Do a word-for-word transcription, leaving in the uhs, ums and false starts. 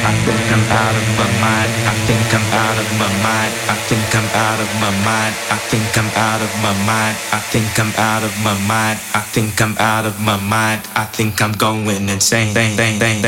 I think I'm out of my mind. I think I'm out of my mind. I think I'm out of my mind. I think I'm out of my mind. I think I'm out of my mind. I think I'm out of my mind. I think I'm going insane.